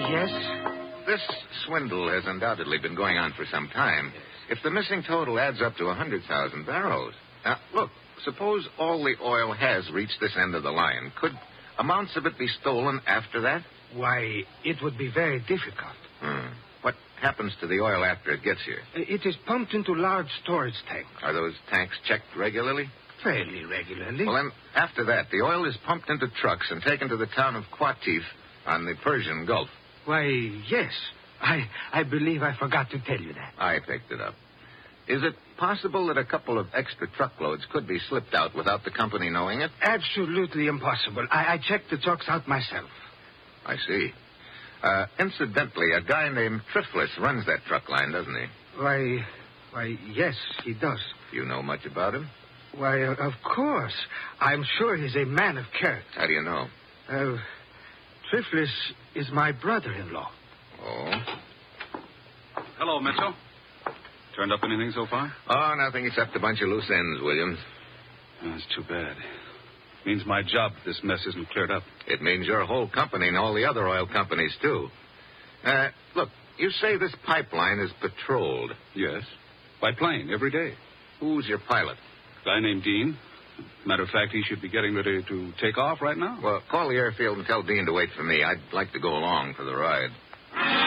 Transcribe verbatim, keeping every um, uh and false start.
Yes? This swindle has undoubtedly been going on for some time. If the missing total adds up to one hundred thousand barrels... Now, look, suppose all the oil has reached this end of the line. Could amounts of it be stolen after that? Why, it would be very difficult. Hmm. What happens to the oil after it gets here? It is pumped into large storage tanks. Are those tanks checked regularly? Fairly regularly. Well, then, after that, the oil is pumped into trucks and taken to the town of Qatif on the Persian Gulf. Why, yes. I I believe I forgot to tell you that. I picked it up. Is it possible that a couple of extra truckloads could be slipped out without the company knowing it? Absolutely impossible. I, I checked the trucks out myself. I see. Uh, incidentally, a guy named Triflis runs that truck line, doesn't he? Why, why, yes, he does. You know much about him? Why, uh, of course. I'm sure he's a man of character. How do you know? Uh, Triflis is my brother-in-law. Oh? Hello, Mitchell. Turned up anything so far? Oh, nothing except a bunch of loose ends, Williams. Oh, that's too bad. Means my job if this mess isn't cleared up. It means your whole company and all the other oil companies, too. Uh, look, you say this pipeline is patrolled. Yes. By plane, every day. Who's your pilot? A guy named Dean. Matter of fact, he should be getting ready to take off right now. Well, call the airfield and tell Dean to wait for me. I'd like to go along for the ride.